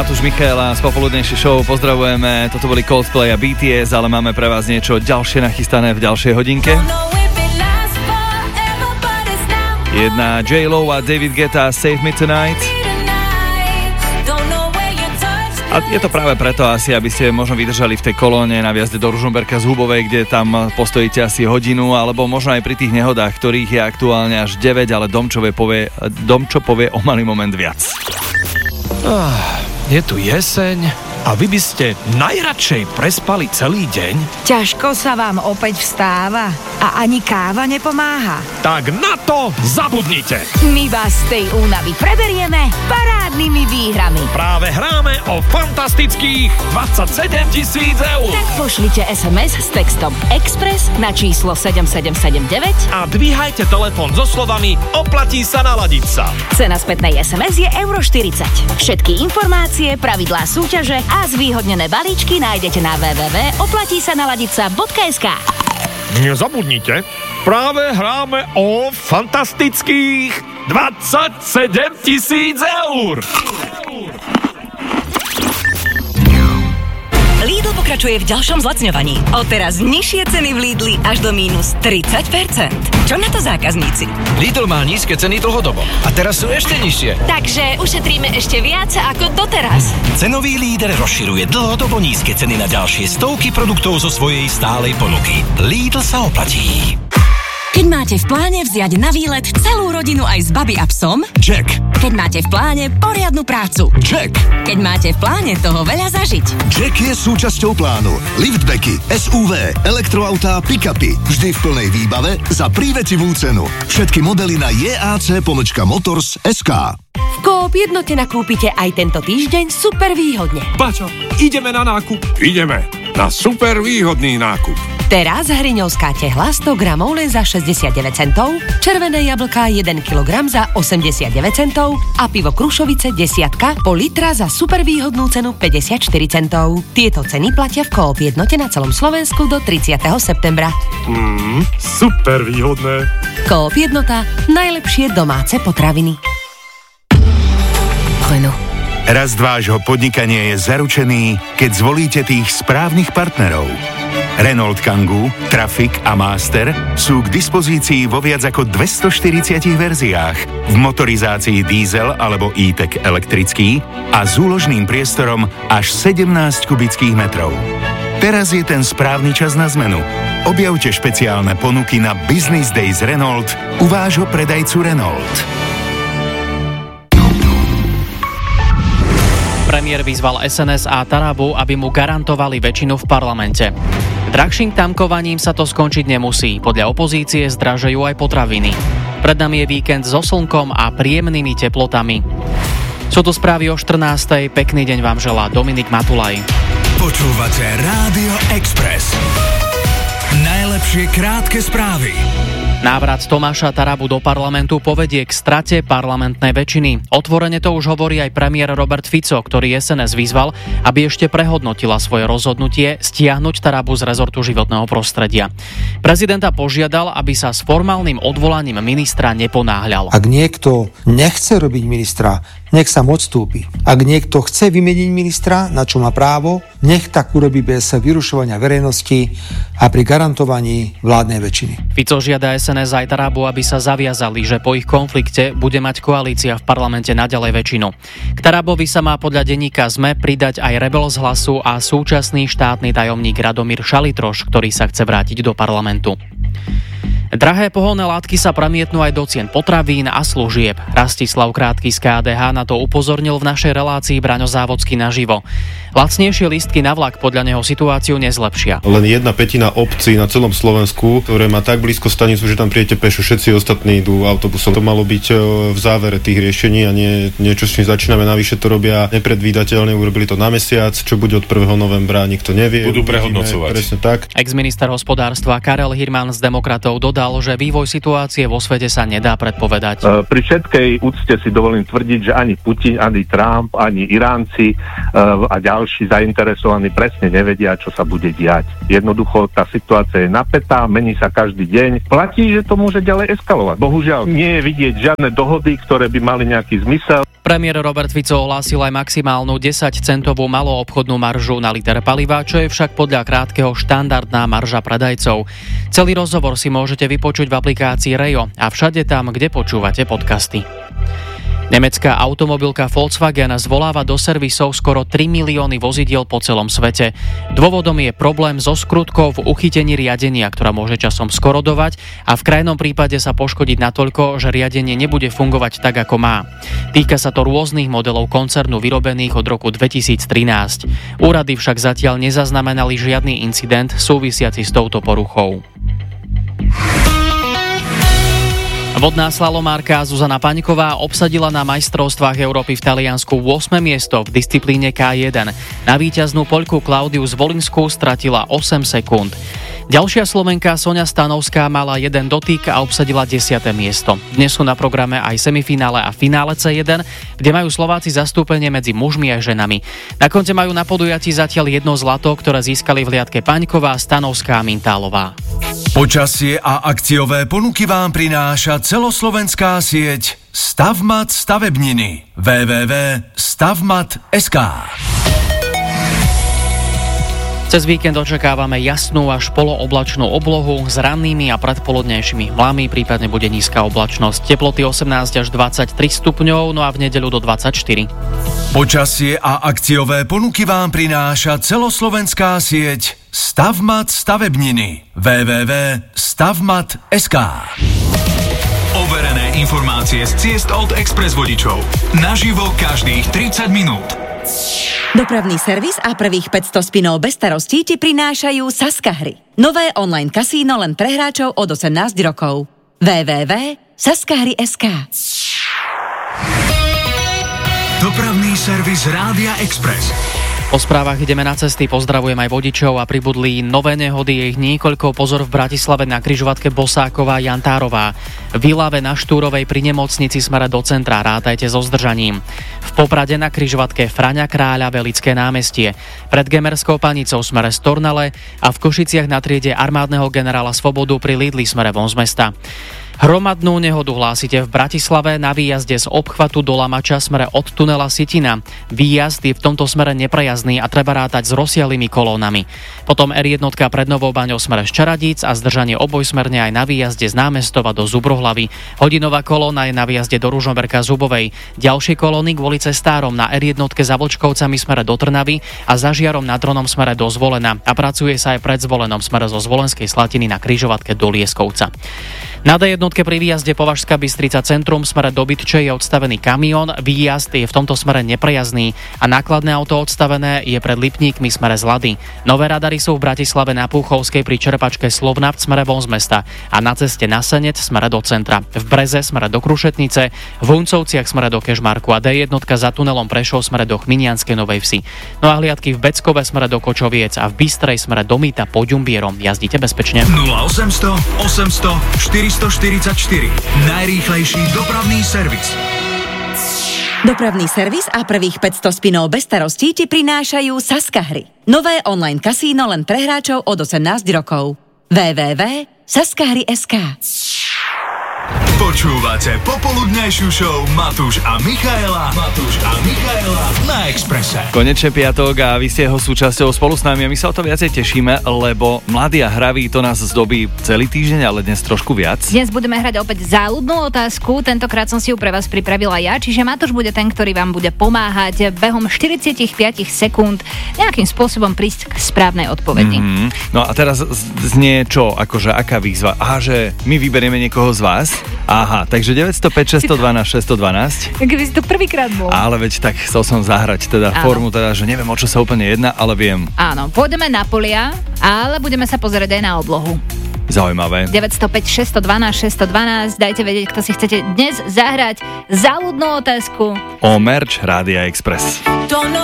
Matúš Michaela z popoludnejšej show. Pozdravujeme, toto boli Coldplay a BTS, ale máme pre vás niečo ďalšie nachystané v ďalšej hodinke. Jedna J-Lo a David Guetta, Save Me Tonight. A je to práve preto asi, aby ste možno vydržali v tej kolóne na vjazde do Ružomberka z Hubovej, kde tam postojíte asi hodinu, alebo možno aj pri tých nehodách, ktorých je aktuálne až 9, ale Domčo povie o malý moment viac. Je tu jeseň a vy by ste najradšej prespali celý deň? Ťažko sa vám opäť vstáva a ani káva nepomáha. Tak na to zabudnite! My vás z tej únavy preberieme parádnymi výhrami. Práve hráme o fantastických 27 000 eur. Tak pošlite SMS s textom Express na číslo 7779 a dvíhajte telefón so slovami oplatí sa naladiť sa. Cena spätnej SMS je €40. Všetky informácie, pravidlá súťaže a zvýhodnené balíčky nájdete na www.oplatísanaladica.sk. Nezabudnite, práve hráme o fantastických 27 000 eur. Lidl pokračuje v ďalšom zlacňovaní. Odteraz nižšie ceny v Lidli až do mínus 30%. Čo na to zákazníci? Lidl má nízke ceny dlhodobo a teraz sú ešte nižšie. Takže ušetríme ešte viac ako doteraz. Cenový líder rozširuje dlhodobo nízke ceny na ďalšie stovky produktov zo svojej stálej ponuky. Lidl sa oplatí. Keď máte v pláne vziať na výlet celú rodinu aj s babi a psom? Jack. Keď máte v pláne poriadnu prácu? Jack. Keď máte v pláne toho veľa zažiť? Jack je súčasťou plánu. Liftbacky, SUV, elektroautá, pick-upy. Vždy v plnej výbave za prívetivú cenu. Všetky modely na JAC.motors.sk. V Coop Jednote nakúpite aj tento týždeň super výhodne. Paťo, ideme na nákup. Ideme na super výhodný nákup. Teraz hriňovská tehla 100 gramov len za 69 centov, červené jablká 1 kg za 89 centov a pivo Krušovice 10 po litra za super výhodnú cenu 54 centov. Tieto ceny platia v Coop Jednote na celom Slovensku do 30. septembra. Super výhodné. Coop Jednota, najlepšie domáce potraviny. Rast vášho podnikania je zaručený, keď zvolíte tých správnych partnerov. Renault Kangoo, Traffic a Master sú k dispozícii vo viac ako 240 verziách v motorizácii diesel alebo e-tech elektrický a s úložným priestorom až 17 kubických metrov. Teraz je ten správny čas na zmenu. Objavte špeciálne ponuky na Business Days Renault u vášho predajcu Renault. Premiér vyzval SNS a Tarabu, aby mu garantovali väčšinu v parlamente. Drahším tankovaním sa to skončiť nemusí. Podľa opozície zdražajú aj potraviny. Pred nami je víkend so slnkom a príjemnými teplotami. Sú tu správy o 14:00. Pekný deň vám želá Dominik Matulaj. Počúvate Rádio Express. Najlepšie krátke správy. Návrat Tomáša Tarabu do parlamentu povedie k strate parlamentnej väčšiny. Otvorene to už hovorí aj premiér Robert Fico, ktorý SNS vyzval, aby ešte prehodnotila svoje rozhodnutie stiahnuť Tarabu z rezortu životného prostredia. Prezidenta požiadal, aby sa s formálnym odvolaním ministra neponáhľal. Ak niekto nechce robiť ministra, nech sa mu odstúpi. Ak niekto chce vymeniť ministra, na čo má právo, nech tak urobí bez vyrušovania verejnosti a pri garantovaní vládnej väčšiny. Fico žiada SNS aj Tarabu, aby sa zaviazali, že po ich konflikte bude mať koalícia v parlamente naďalej väčšinu. K Tarabovi sa má podľa denníka SME pridať aj rebel z Hlasu a súčasný štátny tajomník Radomír Šalitroš, ktorý sa chce vrátiť do parlamentu. Drahé pohonné látky sa premietnú aj do cien potravín a služieb. Rastislav Krátky z KDH na to upozornil v našej relácii Braňo Závodský naživo. Lacnejšie lístky na vlak podľa neho situáciu nezlepšia. Len 1/5 obcí na celom Slovensku, ktoré má tak blízko stanicu, že tam prijete pešo, všetci ostatní idú autobusom. To malo byť v závere tých riešení a nie niečo, s čím začíname. Navyše to robia nepredvídateľne, urobili to na mesiac, čo bude od 1. novembra, nikto nevie. Budú prehodnocovať. Presne tak. Ex-minister hospodárstva Karel Hirman z Demokratov dodal, že vývoj situácie vo svete sa nedá predpovedať. Pri všetkej úcte si dovolím tvrdiť, že ani Putin, ani Trump, ani Iránci a ďalší zainteresovaní presne nevedia, čo sa bude diať. Jednoducho tá situácia je napätá, mení sa každý deň. Platí, že to môže ďalej eskalovať. Bohužiaľ nie je vidieť žiadne dohody, ktoré by mali nejaký zmysel. Premiér Robert Fico ohlásil aj maximálnu 10-centovú maloobchodnú maržu na liter paliva, čo je však podľa Krátkeho štandardná marža predajcov. Celý rozhovor si môžete vypočuť v aplikácii Rejo a všade tam, kde počúvate podcasty. Nemecká automobilka Volkswagen zvoláva do servisov skoro 3 milióny vozidiel po celom svete. Dôvodom je problém so skrutkou v uchytení riadenia, ktorá môže časom skorodovať a v krajnom prípade sa poškodiť natoľko, že riadenie nebude fungovať tak, ako má. Týka sa to rôznych modelov koncernu vyrobených od roku 2013. Úrady však zatiaľ nezaznamenali žiadny incident súvisiaci s touto poruchou. Vodná slalomárka Zuzana Paňková obsadila na majstrovstvách Európy v Taliansku 8. miesto v disciplíne K1. Na víťaznú Poľku Klaudiu Zvolinskú stratila 8 sekúnd. Ďalšia Slovenka Soňa Stanovská mala jeden dotyk a obsadila 10. miesto. Dnes sú na programe aj semifinále a finále C1, kde majú Slováci zastúpenie medzi mužmi a ženami. Na konte majú na podujatí zatiaľ jedno zlato, ktoré získali v liadke Paňková, Stanovská a Mintálová. Počasie a akciové ponuky vám prináša celoslovenská sieť Stavmat stavebniny www.stavmat.sk. Cez víkend očakávame jasnú až polooblačnú oblohu s rannými a predpoludnejšími hmlami, prípadne bude nízka oblačnosť. Teploty 18 až 23 stupňov, no a v nedeľu do 24. Počasie a akciové ponuky vám prináša celoslovenská sieť Stavmat stavebniny www.stavmat.sk. Overené informácie z ciest od Express vodičov. Naživo každých 30 minút. Dopravný servis a prvých 500 spinov bez starostí ti prinášajú Saska hry. Nové online kasíno len pre hráčov od 18 rokov. www.saskahry.sk. Dopravný servis Rádia Express. Po správach ideme na cesty, pozdravujem aj vodičov a pribudli nové nehody, je ich niekoľko. Pozor v Bratislave na križovatke Bosáková Jantárová. V Ilave na Štúrovej pri nemocnici smere do centra, rátajte so zdržaním. V Poprade na križovatke Fraňa Kráľa Velické námestie. Pred Gemerskou Panicou smere Stornale a v Košiciach na triede armádneho generála Svobodu pri Lidli smere von z mesta. Hromadnú nehodu hlásite v Bratislave na výjazde z obchvatu do Lamača smere od tunela Sitina. Výjazd je v tomto smere neprejazdný a treba rátať s rozsialymi kolónami. Potom R1 pred Novou Baňou smere z Čaradíc a zdržanie obojsmerne aj na výjazde z Námestova do Zubrohlavy. Hodinová kolóna je na výjazde do Ružomberka Zubovej. Ďalšie kolóny kvôli cestárom na R1 za Vlčkovcami smere do Trnavy a za Žiarom nad Dronom smere do Zvolena. A pracuje sa aj pred Zvolenom smere zo Zvolenskej Slatiny na križovatke do Lieskovca. Na D1 pri výjazde Považská Bystrica centrum smere do Bytče je odstavený kamión, výjazd je v tomto smere neprejazdný a nákladné auto odstavené je pred Lipníkmi smere z Lady. Nové radary sú v Bratislave na Púchovskej pri čerpačke Slovnaft smere von z mesta a na ceste na Senec smere do centra. V Breze smere do Krušetnice, v Huncovciach smere do Kežmarku a D1 za tunelom Prešov smere do Chminianskej Novej Vsi. No a hliadky v Beckove smere do Kočoviec a v Bystrej smere do Mýta pod Ďumbierom. Jazdite bezpečne. 0800 800 444. Najrýchlejší dopravný servis. Dopravný servis a prvých 500 spinov bez starostí ti prinášajú Saska hry. Nové online kasíno len pre hráčov od 18 rokov. www.saskahry.sk. Počúvate popoludnejšiu show Matúš a Michaela na Expresse. Konečne piatok a vy ste jeho súčasťou spolu s nami a my sa o to viacej tešíme, lebo mladí a hraví to nás zdobí celý týždeň, ale dnes trošku viac. Dnes budeme hrať opäť záľudnú otázku, tentokrát som si ju pre vás pripravila ja, čiže Matúš bude ten, ktorý vám bude pomáhať behom 45 sekúnd nejakým spôsobom prísť k správnej odpovedi. No a teraz znie čo, akože aká výzva? Aha, že my vyberieme niekoho z vás. Aha, takže 905 612 612. Keby si to prvýkrát bol. Ale veď tak chcel som zahrať teda formu, teda, že neviem, o čo sa úplne jedná, ale viem. Áno, pôjdeme na polia, ale budeme sa pozerať aj na oblohu. Zaujímavé. 905 612 612, dajte vedieť, kto si chcete dnes zahrať záľudnú otázku o merch Rádia Express.